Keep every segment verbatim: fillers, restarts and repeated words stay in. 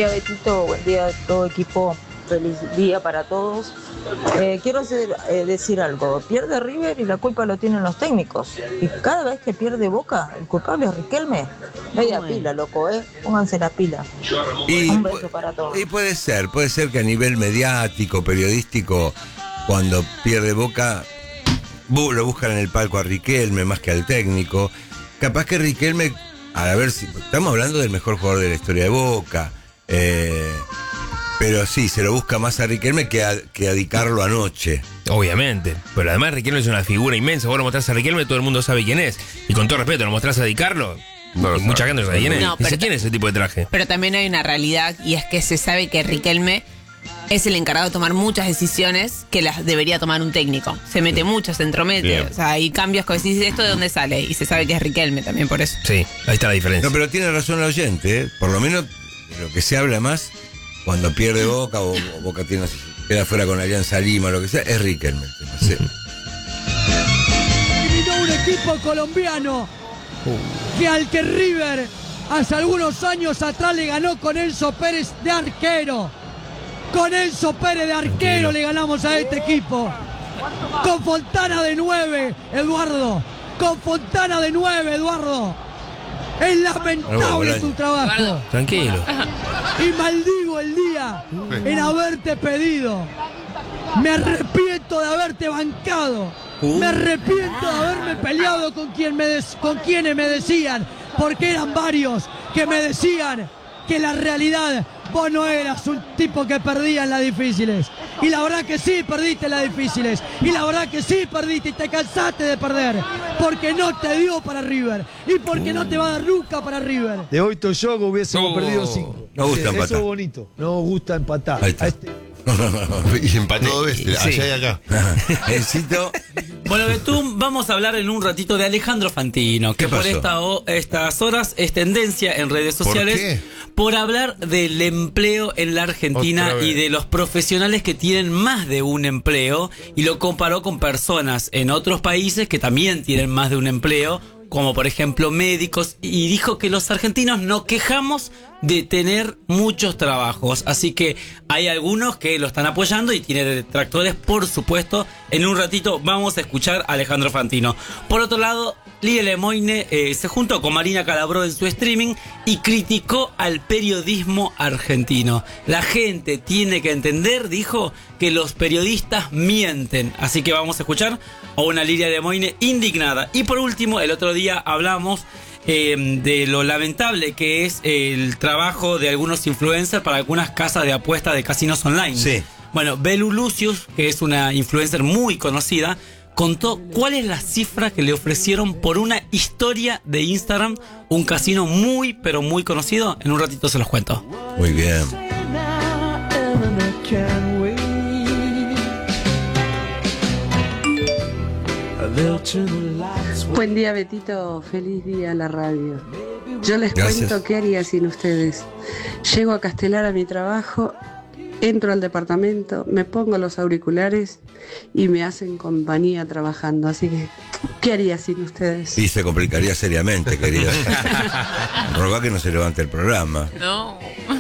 día, Betito, buen día a todo equipo, feliz día para todos. Eh, quiero hacer, eh, decir algo, pierde River y la culpa lo tienen los técnicos. Y cada vez que pierde Boca, el culpable es Riquelme. Media pila, loco, ¿eh? Pónganse la pila. Y, Un beso para todos. Y puede ser, puede ser que a nivel mediático, periodístico, cuando pierde Boca, bu- lo buscan en el palco a Riquelme más que al técnico. Capaz que Riquelme, a ver si estamos hablando del mejor jugador de la historia de Boca, eh, pero sí, se lo busca más a Riquelme que a, que a Di Carlo anoche. Obviamente, pero además Riquelme es una figura inmensa. Vos lo mostrás a Riquelme, todo el mundo sabe quién es. Y con todo respeto, lo mostrás a Di Carlo, No lo y mucha sabe. gente no sabe quién es. No, Dice, pero- ¿quién es ese tipo de traje? Pero también hay una realidad y es que se sabe que Riquelme es el encargado de tomar muchas decisiones que las debería tomar un técnico. Se mete mucho, se entromete. Bien. O sea, hay cambios que decís, ¿esto de dónde sale? Y se sabe que es Riquelme también por eso. Sí, ahí está la diferencia. No, pero tiene razón el oyente, ¿eh? Por lo menos de lo que se habla más cuando pierde Boca o, o Boca tiene, queda fuera con Alianza Lima, lo que sea, es Riquelme. el tema, sí. Y vino un equipo colombiano que al que River hace algunos años atrás le ganó con Enzo Pérez de arquero. Con Enzo Pérez de arquero Tranquilo. le ganamos a este equipo. Con Fontana de nueve, Eduardo. Con Fontana de nueve, Eduardo. Es lamentable Bueno, tu trabajo. Tranquilo. Y maldigo el día en haberte pedido. Me arrepiento de haberte bancado. Me arrepiento de haberme peleado con, quien me des- con quienes me decían, porque eran varios que me decían que la realidad vos no eras un tipo que perdía en las difíciles. Y la verdad que sí perdiste en las difíciles. Y la verdad que sí perdiste y te cansaste de perder. Porque no te dio para River. Y porque no te va a dar nunca para River. De hoy yo hubiésemos No. perdido cinco. No gusta Eso empatar. es bonito. No gusta empatar. Ahí está. A este- Y empató dos veces, Sí. allá y acá. Necesito. Bueno, Betún, vamos a hablar en un ratito de Alejandro Fantino, que ¿Qué por pasó? esta o- estas horas es tendencia en redes ¿Por sociales qué? por hablar del empleo en la Argentina Otra vez. y de los profesionales que tienen más de un empleo, y lo comparó con personas en otros países que también tienen más de un empleo, como por ejemplo médicos, y dijo que los argentinos nos quejamos de tener muchos trabajos, así que hay algunos que lo están apoyando y tiene detractores, por supuesto. En un ratito vamos a escuchar a Alejandro Fantino. Por otro lado, Lía Lemoine eh, se juntó con Marina Calabró en su streaming y criticó al periodismo argentino. La gente tiene que entender, dijo, que los periodistas mienten. Así que vamos a escuchar a una Lilia Lemoine indignada. Y por último, el otro día hablamos eh, de lo lamentable que es el trabajo de algunos influencers para algunas casas de apuestas de casinos online. Sí. Bueno, Belu Lucius, que es una influencer muy conocida, contó cuál es la cifra que le ofrecieron por una historia de Instagram, un casino muy, pero muy conocido. En un ratito se los cuento. Muy bien. Buen día, Betito. Feliz día a la radio. Yo les Gracias. cuento qué haría sin ustedes. Llego a Castelar a mi trabajo, entro al departamento, me pongo los auriculares y me hacen compañía trabajando. Así que, ¿qué haría sin ustedes? Y se complicaría seriamente, querida. Rogá que no se levante el programa. No.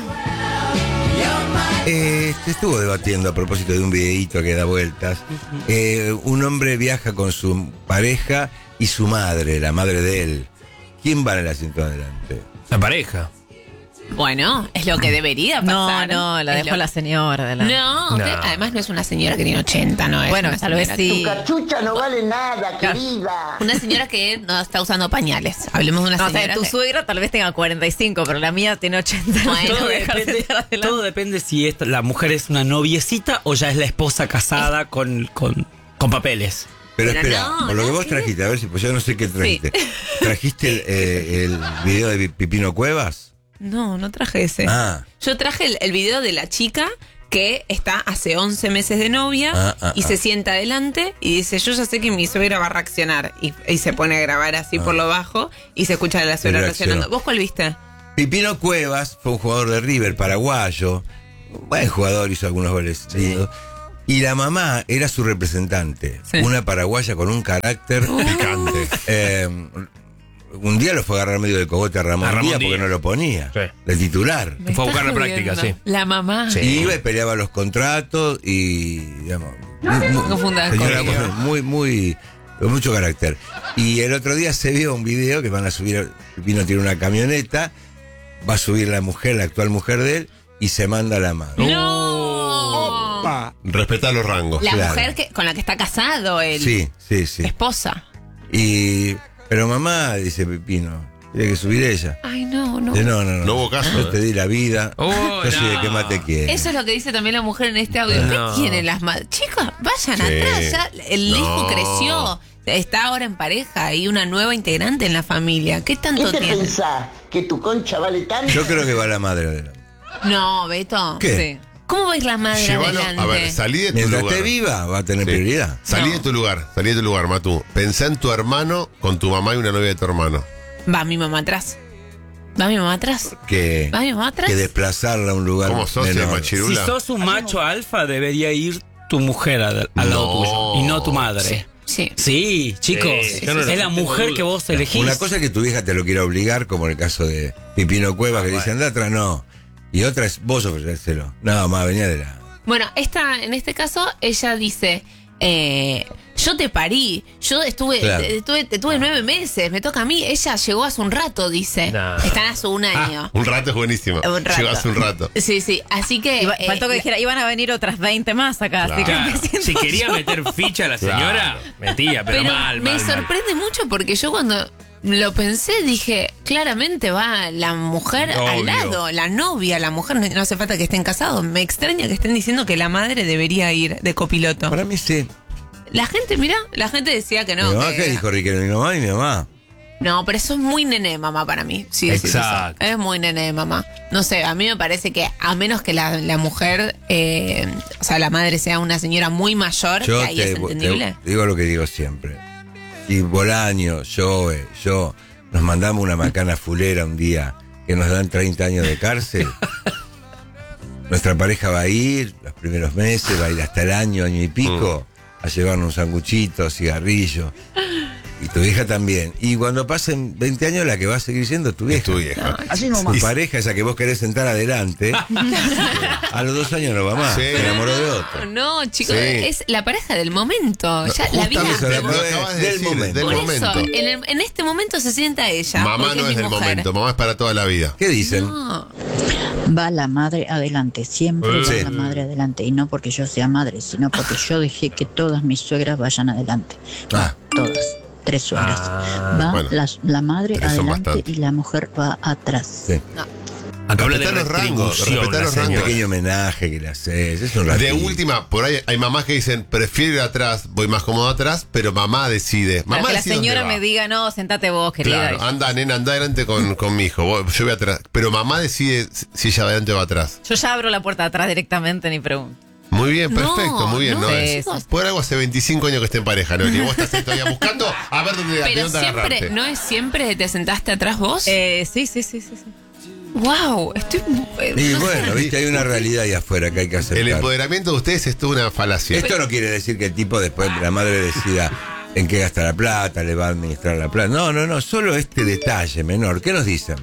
Eh, se estuvo debatiendo a propósito de un videíto que da vueltas. Eh, un hombre viaja con su pareja y su madre, la madre de él. ¿Quién va en el asiento adelante? La pareja. Bueno, es lo que debería No, pasar. no, la Es dejó lo- la señora. De la... No, usted- No. además no es una señora que tiene ochenta, no es. Bueno, una tal vez señora sí. que- Cachucha no vale nada, Claro. querida. Una señora que no está usando pañales. Hablemos de una No, o sea, señora. tu que- suegra tal vez tenga cuarenta y cinco, pero la mía tiene ochenta. No Bueno, quiero Todo dejar de depende, estar adelante. todo depende si esta- la mujer es una noviecita o ya es la esposa casada con, con, con papeles. Pero, Pero espera, no, por lo que no, vos sí. trajiste, a ver si, pues yo no sé qué trajiste. ¿Trajiste el, eh, el video de Pipino Cuevas? No, no traje ese. Ah. Yo traje el, el video de la chica que está hace once meses de novia Ah, ah, y ah. se sienta adelante y dice, yo ya sé que mi suegra va a reaccionar. Y, y se pone a grabar así por lo bajo y se escucha a la suegra Y reaccionó. reaccionando. ¿Vos cuál viste? Pipino Cuevas fue un jugador de River, paraguayo. Un buen jugador, hizo algunos goles lindos. Y la mamá era su representante. Sí. Una paraguaya con un carácter Picante. eh, un día lo fue a agarrar medio de cogote a Ramón, A Ramón Díaz Díaz. porque no lo ponía. Sí. De titular. Me Fue a buscar estás la práctica, jodiendo. sí. La mamá. Sí. Y iba y peleaba los contratos y, digamos, muy, muy- confundas señora conmigo. muy, muy, con mucho carácter. Y el otro día se vio un video que van a subir, Pipino tiene una camioneta, va a subir la mujer, la actual mujer de él, y se manda a la madre. ¡No! Respetar los rangos. La Claro. mujer que, con la que está casado, él. Sí, sí, sí. Esposa. Y, pero mamá, dice Pipino, tiene que subir ella. Ay, no, no. Dice, no, no, no. No hubo caso, Yo te eh. di la vida. Oh, yo soy el no. que más te quiere. Eso es lo que dice también la mujer en este audio. No. ¿Qué tienen las madres? Chicos, vayan Sí. atrás. Ya el No. hijo creció. Está ahora en pareja y una nueva integrante en la familia. ¿Qué ¿Qué tanto te tiene? pensás? ¿Que tu concha vale tanto? Yo creo que va la madre adelante. No, Beto. ¿Qué? Sí. ¿Cómo va a ir la madre Llévalo, adelante? a ver, salí de tu Mientras lugar. esté viva, va a tener Sí. prioridad. Salí No. de tu lugar, salí de tu lugar, Matú. Pensá en tu hermano con tu mamá y una novia de tu hermano. Va mi mamá atrás. Va mi mamá atrás. Que, Va mi mamá atrás. que desplazarla a un lugar ¿Cómo sos, eh, menor. Si machirula? sos un macho alfa, debería ir tu mujer al, al lado No. tuyo y no tu madre. Sí. Sí, chicos, Sí, yo no lo- es la tengo mujer dudas. que vos elegís. Una cosa es que tu vieja te lo quiera obligar, como en el caso de Pipino Cuevas, que dice anda atrás, no. Y otra es vos ofrecérselo. No, más venía de la. Bueno, esta, en este caso, ella dice, eh, yo te parí, yo estuve, Claro. te- tuve, te tuve nueve meses, me toca a mí, ella llegó hace un rato, dice. No. Están hace un año. Ah, un rato es buenísimo. Un rato. Llegó hace un rato. Sí, sí, así que... Iba- eh, faltó que dijera, iban a venir otras veinte más acá. Así que Claro. me siento Si quería yo. meter ficha a la señora, metía, pero, pero mal, me mal, mal. sorprende mucho porque yo cuando lo pensé dije, claramente va la mujer Obvio. al lado, la novia, la mujer, no, no hace falta que estén casados. Me extraña que estén diciendo que la madre debería ir de copiloto. Para mí sí. La gente, mira, la gente decía que no. mi mamá, que- ¿qué dijo Riquelme? Mi mamá y mi mamá. No, pero eso es muy nené, mamá, para mí. Sí, decís eso. Exacto. Es muy nené, mamá. No sé, a mí me parece que a menos que la, la mujer, eh, o sea, la madre sea una señora muy mayor, Yo que ahí te, es entendible. te digo lo que digo siempre. Si Bolaño, yo, eh, yo, nos mandamos una macana fulera un día que nos dan treinta años de cárcel, nuestra pareja va a ir los primeros meses, va a ir hasta el año, año y pico, a llevarnos un sanguchito, cigarrillo. Y tu vieja también. Y cuando pasen veinte años, la que va a seguir siendo tu vieja. Es tu vieja. Así Tu nomás. pareja, esa que vos querés sentar adelante, a los dos años no va más. Sí. Se enamoró de otro. No, chicos, Sí. es la pareja del momento. Ya, la vida. Justamente, Lo lo de- acabas de del decir, momento. del Por momento. eso, en, el- en este momento se sienta ella. Mamá porque no es mi del mujer. momento, mamá es para toda la vida. ¿Qué dicen? No. Va la madre adelante, siempre va Sí. la madre adelante. Y no porque yo sea madre, sino porque yo dejé que todas mis suegras vayan adelante. Ah. Todas, tres suegras. Ah, va bueno. la, la madre Tres son adelante bastante. y la mujer va atrás. Sí. Acá habla de Respetar los rangos, retribución, respetar la los Un rangos. señora. pequeño homenaje que le haces. Es un De ratito. última, por ahí hay mamás que dicen, prefiero ir atrás, voy más cómodo atrás, pero mamá decide. Para Mamá que la decide señora dónde va. me diga, no, sentate vos, querida. Claro, anda, nena, anda adelante con, con mi hijo. Vos- Yo voy atrás. Pero mamá decide si ella va adelante o va atrás. Yo ya abro la puerta de atrás directamente, ni pregunto. Muy bien, No, perfecto, muy bien. no, ¿no? sí, Es- sí. Por algo hace veinticinco años que está en pareja, ¿no? Y vos estás ahí todavía buscando a ver dónde, de Pero dónde siempre, agarrarte. ¿no es siempre te sentaste atrás vos? Eh, sí, sí, sí, sí. sí. Wow, estoy. eh, Y no sé. bueno, viste, hay una realidad ahí afuera que hay que aceptar. El empoderamiento de ustedes es toda una falacia. Esto no quiere decir que el tipo después la madre decida en qué gasta la plata, le va a administrar la plata. No, no, no, solo este detalle menor. ¿Qué nos dicen?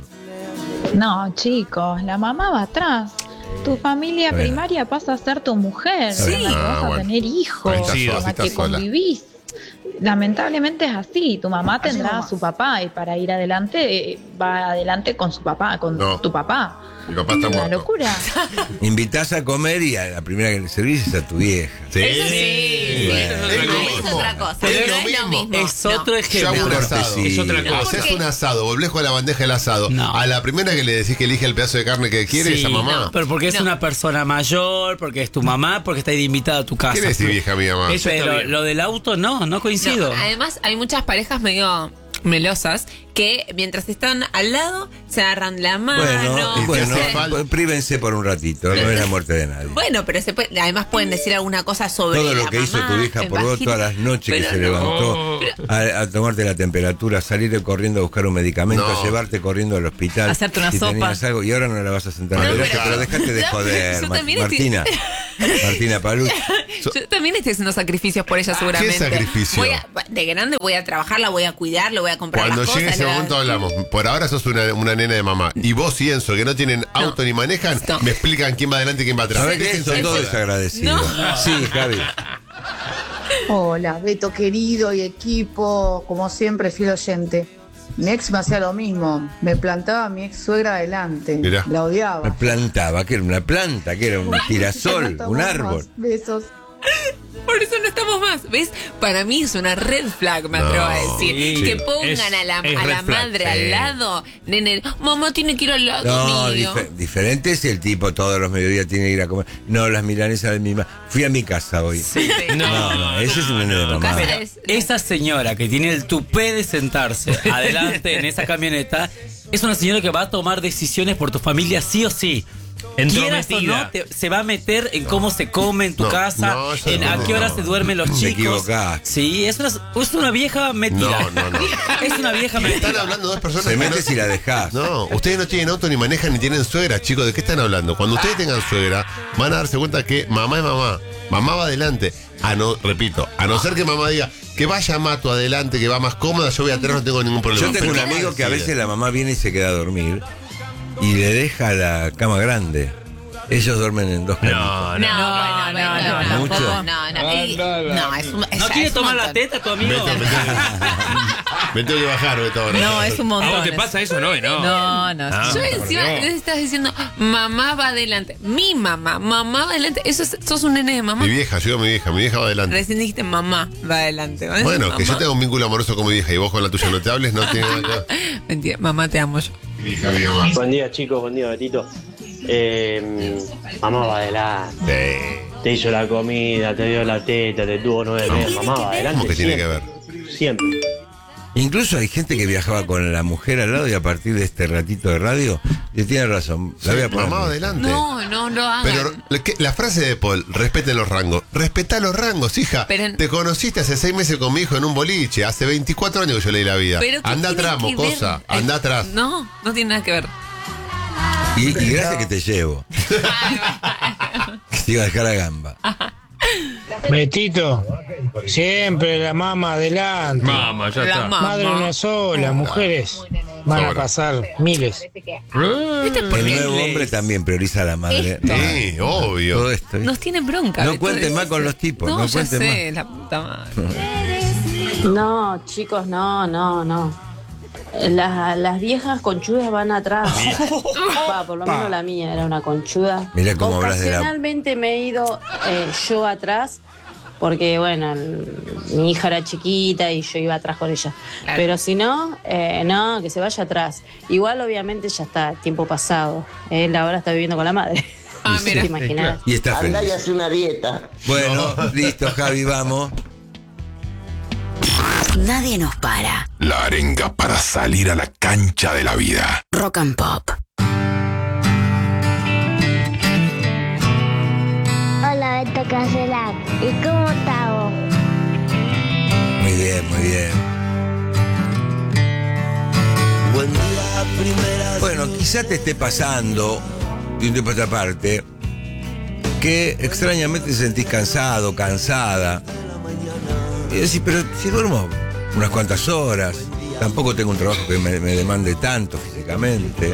No, chicos, la mamá va atrás. Tu familia Bueno. primaria pasa a ser tu mujer, Sí. con la que Ah, vas a bueno. tener hijos, Ahí está con sola, la sí está que sola. convivís. Lamentablemente es así. Tu mamá tendrá a su papá y para ir adelante eh, va adelante con su papá, con No. tu papá. Mi papá está Una muerto. locura. Invitás a comer y a la primera que le servís es a tu vieja. Sí. Eso sí, Bueno. eso Es lo es mismo. otra cosa. Es no lo es lo mismo. mismo. Es otro No. ejemplo. Yo hago un Una asado. cortesía. Es otra cosa. Haces Porque- un asado, volvés con la bandeja del asado. No. A la primera que le decís que elige el pedazo de carne que quiere Sí, es a mamá. no, pero porque es No. una persona mayor, porque es tu mamá, porque está ahí de invitada a tu casa. ¿Qué le decís, vieja mi mamá? Eso está Pero bien. lo del auto no, no coincido. No, además, hay muchas parejas medio melosas que mientras están al lado se agarran la mano. Bueno, y y bueno, te hace falta. pues, prívense por un ratito, no es la muerte de nadie. Bueno, pero se puede- además pueden decir alguna cosa sobre Todo lo la que hizo mamá, tu vieja en por vos bajito. todas las noches que Pero se no. levantó a, a tomarte la temperatura, salir corriendo a buscar un medicamento, No. a llevarte corriendo al hospital. Hacerte una si sopa. tenías algo y ahora no la vas a sentar No, adelante, pero- pero dejate de No, joder, yo Ma- también estoy- Martina. Martina Paluch. Yo también estoy haciendo sacrificios por ella seguramente. ¿Qué sacrificio? Voy a- de grande voy a trabajar, la voy a cuidar, le voy a comprar Cuando las llegue cosas. ese le voy a- momento hablamos. Por ahora sos una, una nena de mamá. Y vos y Enzo, que no tienen auto ni manejan, No. me explican quién va adelante y quién va atrás. ¿Sabés qué? Déjense Son de todos joder. desagradecidos. No. Sí, Javi. Hola, Beto querido y equipo, como siempre, fiel oyente. Mi ex me hacía lo mismo, me plantaba a mi ex suegra adelante, Mirá. la Me odiaba. plantaba, que era una planta, que era un girasol, No un estamos árbol. más. Besos. Por eso no estamos más. ¿Ves? Para mí es una red flag, me No, atrevo a decir. sí. Que pongan Es- a la, es a red la flag, madre sí. al lado. Nene, mamá tiene que ir al lado No, mío. dife- diferente es el tipo, todos los mediodías tiene que ir a comer. No, las milanesas de mi mamá. Fui a mi casa hoy. No, no, ese es un nene de mamá. Pero esa señora que tiene el tupé de sentarse adelante en esa camioneta es una señora que va a tomar decisiones por tu familia sí o sí. Quieras o Entrometida. no, te- se va a meter en cómo se come en tu No, casa, no, eso en no, a qué hora no. se duermen los Te chicos. equivocaste. Sí, es una, es una vieja metida. No, no, no. Es una vieja metida. Están hablando dos personas Se que mete no- si la dejás. No, ustedes no tienen auto ni manejan ni tienen suegra, chicos. ¿De qué están hablando? Cuando ustedes tengan suegra, van a darse cuenta que mamá es mamá. Mamá va adelante. A no, repito, a no ser que mamá diga que vaya Mato adelante, que va más cómoda, yo voy atrás, no tengo ningún problema. Yo tengo un Pero amigo que a decide. veces la mamá viene y se queda a dormir y le deja la cama grande. Ellos duermen en dos camas. No, no, no, no, no, ¿Mucho? no, no, no, eh, no, es un, es, ¿No quiere es un tomar la montón. teta tu amigo? Me tengo que bajar, Beto, ahora. No, es un ¿A montón. vos te pasa eso, no? No, No, no. Ah, Yo por encima Dios. estás diciendo, mamá va adelante. Mi mamá, mamá va adelante. Eso es- sos un nene de mamá. Mi vieja, yo digo mi vieja, mi vieja va adelante. Recién dijiste mamá va adelante. ¿Vas a decir Bueno, que yo mamá? tengo un vínculo amoroso con mi vieja y vos con la tuya no te hables, no tiene nada que ver. Mentira, mamá te amo yo. Buen día, chicos, buen día, Betito. Eh, mamá va adelante. Te hizo la comida, te dio la teta, te tuvo nueve meses. Mamá va adelante. ¿Cómo que tiene que ver? Siempre. Incluso hay gente que viajaba con la mujer al lado y a partir de este ratito de radio, y tiene razón, la voy a poner. Mamá va adelante. No, no lo hagan. Pero la, que- la frase de Paul, respeten los rangos. Respetá los rangos, hija. Pero- Te conociste hace seis meses con mi hijo en un boliche. Hace veinticuatro años que yo leí la vida. Pero ¿qué Anda tiene atrás, que ver? mocosa. Anda atrás. No, no tiene nada que ver. Y, y gracias que te llevo. Que te iba a dejar a gamba. Betito, siempre la mamá adelante. Mamá, ya La está. mamá. Madre una sola, mujeres van a pasar miles. El nuevo hombre también prioriza a la madre. Esto. Sí, obvio. Todo esto. Nos tienen bronca. No Beto, cuenten decís- más con los tipos, no ya cuenten sé, la puta madre. No, chicos, no, no, no. Las, las viejas conchudas van atrás. Va, por lo menos la mía era una conchuda. Mirá cómo hablas de la- Ocasionalmente me he ido eh, yo atrás porque, bueno, el- mi hija era chiquita y yo iba atrás con ella. Pero si no, eh, no, que se vaya atrás. Igual, obviamente, ya está, tiempo pasado. Él ahora está viviendo con la madre. Ah, mira. Te imaginas. Y está Andá y feliz. hace una dieta. Bueno, listo, Javi, vamos. Nadie nos para. La arenga para salir a la cancha de la vida. Rock and Pop. Hola, Beto Cancelac. ¿Y cómo estás vos? Muy bien, muy bien. Buen día, primera. Bueno, quizá te esté pasando, de un tiempo a esta parte, que extrañamente te sentís cansado, cansada. Y decís, pero si duermo unas cuantas horas, tampoco tengo un trabajo que me, me demande tanto físicamente.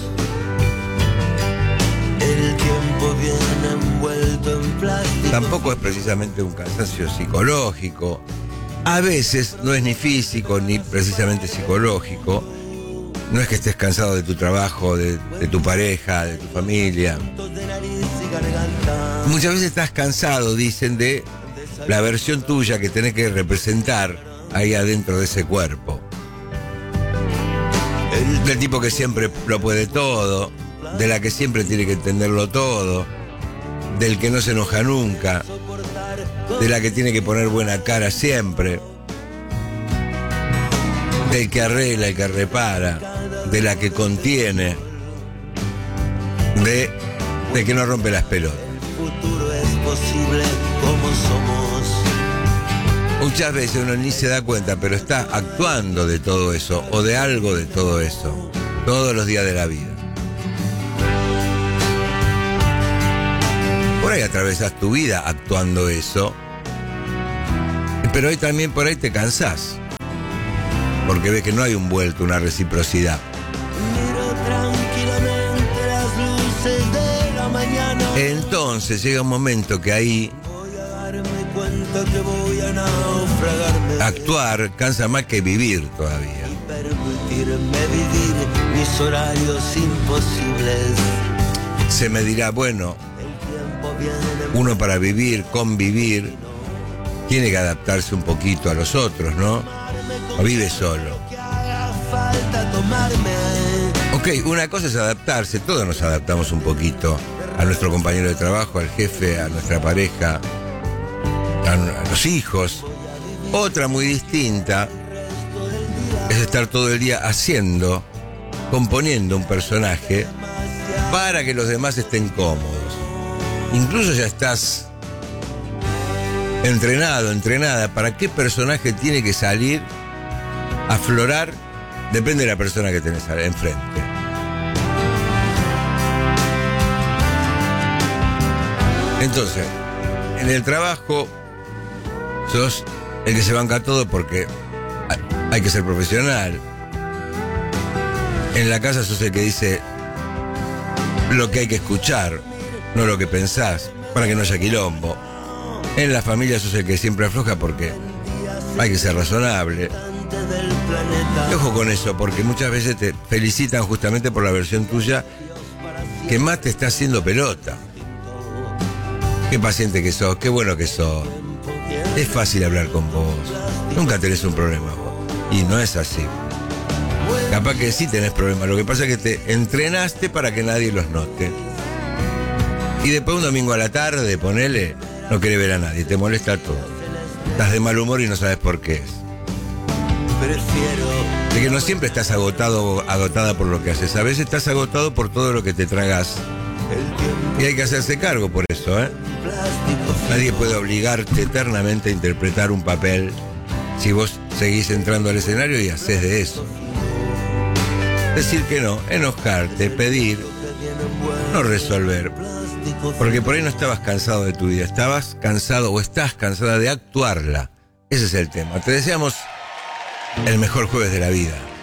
El tiempo viene envuelto en plástico. Tampoco es precisamente un cansancio psicológico. A veces no es ni físico ni precisamente psicológico. No es que estés cansado de tu trabajo, de, de tu pareja, de tu familia. Muchas veces estás cansado, dicen, de la versión tuya que tenés que representar ahí adentro de ese cuerpo. Del tipo que siempre lo puede todo, de la que siempre tiene que entenderlo todo, del que no se enoja nunca, de la que tiene que poner buena cara siempre, del que arregla, el que repara, de la que contiene, de, de que no rompe las pelotas. Futuro es posible como somos. Muchas veces uno ni se da cuenta, pero está actuando de todo eso, o de algo de todo eso, todos los días de la vida. Por ahí atrás atravesás tu vida actuando eso. Pero hoy también por ahí te cansás. Porque ves que no hay un vuelto, una reciprocidad. Entonces llega un momento que ahí actuar cansa más que vivir todavía. Mis horarios imposibles. Se me dirá, bueno, uno para vivir, convivir, tiene que adaptarse un poquito a los otros, ¿no? O vive solo. Ok, una cosa es adaptarse, todos nos adaptamos un poquito a nuestro compañero de trabajo, al jefe, a nuestra pareja, a, a los hijos. Otra muy distinta es estar todo el día haciendo, componiendo un personaje para que los demás estén cómodos. Incluso ya estás entrenado, entrenada para qué personaje tiene que salir a aflorar, depende de la persona que tenés enfrente. Entonces, en el trabajo sos el que se banca todo porque hay que ser profesional. En la casa sos el que dice lo que hay que escuchar, no lo que pensás, para que no haya quilombo. En la familia sos el que siempre afloja porque hay que ser razonable. Y ojo con eso, porque muchas veces te felicitan justamente por la versión tuya que más te está haciendo pelota. Qué paciente que sos, qué bueno que sos. Es fácil hablar con vos. Nunca tenés un problema vos. Y no es así. Capaz que sí tenés problemas. Lo que pasa es que te entrenaste para que nadie los note. Y después un domingo a la tarde, ponele, no querés ver a nadie, te molesta todo. Estás de mal humor y no sabes por qué es. De que no siempre estás agotado o agotada por lo que haces. A veces estás agotado por todo lo que te tragas. Y hay que hacerse cargo por eso, ¿eh? Nadie puede obligarte eternamente a interpretar un papel si vos seguís entrando al escenario y haces de eso. Decir que no, enojarte, pedir, no resolver. Porque por ahí no estabas cansado de tu vida, estabas cansado o estás cansada de actuarla. Ese es el tema. Te deseamos el mejor jueves de la vida.